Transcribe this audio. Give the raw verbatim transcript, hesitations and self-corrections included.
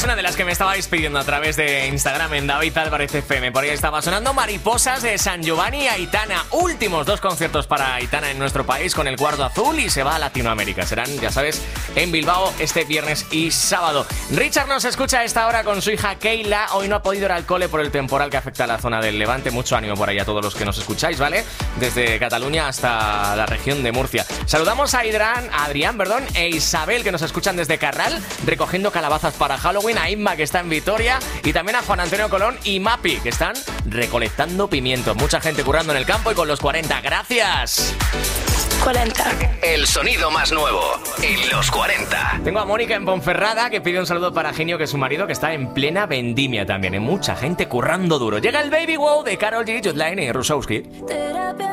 es una de las que me estabais pidiendo a través de Instagram en David Álvarez F M. Por ahí estaba sonando Mariposas de San Giovanni y Aitana. Últimos dos conciertos para Aitana en nuestro país con el Cuarto Azul y se va a Latinoamérica. Serán, ya sabes, en Bilbao este viernes y sábado. Richard nos escucha a esta hora con su hija Keila. Hoy no ha podido ir al cole por el temporal que afecta a la zona del Levante. Mucho ánimo por ahí a todos los que nos escucháis, ¿vale? Desde Cataluña hasta la región de Murcia. Saludamos a Adrián, a Adrián, perdón, e Isabel, que nos escuchan desde Carral, recogiendo calabazas para Halloween, a Inma, que está en Vitoria, y también a Juan Antonio Colón y Mapi, que están recolectando pimientos. Mucha gente currando en el campo y con los cuarenta. ¡Gracias! cuarenta. El sonido más nuevo en los cuarenta. Tengo a Mónica en Ponferrada, que pide un saludo para Genio, que es su marido, que está en plena vendimia también. Hay mucha gente currando duro. Llega el Baby Wow de Karol G, Jodline y Rusowski.